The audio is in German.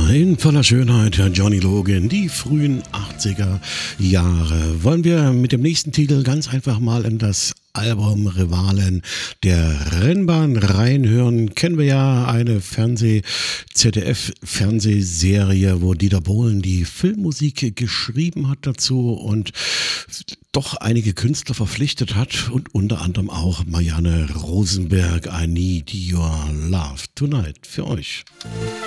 In voller Schönheit, Johnny Logan, die frühen 80er Jahre. Wollen wir mit dem nächsten Titel ganz einfach mal in das Album Rivalen der Rennbahn reinhören. Kennen wir ja eine ZDF-Fernsehserie, wo Dieter Bohlen die Filmmusik geschrieben hat dazu und doch einige Künstler verpflichtet hat und unter anderem auch Marianne Rosenberg. I Need Your Love Tonight für euch.